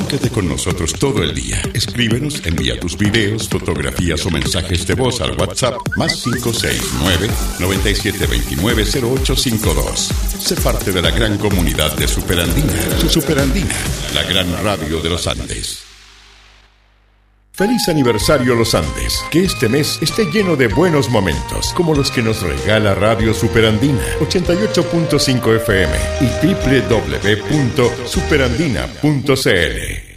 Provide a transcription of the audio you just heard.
Comunícate con nosotros todo el día. Escríbenos, envía tus videos, fotografías o mensajes de voz al WhatsApp más 569-9729-0852. Sé parte de la gran comunidad de Superandina. Superandina, la gran radio de los Andes. Feliz aniversario Los Andes, que este mes esté lleno de buenos momentos, como los que nos regala Radio Superandina, 88.5 FM y www.superandina.cl.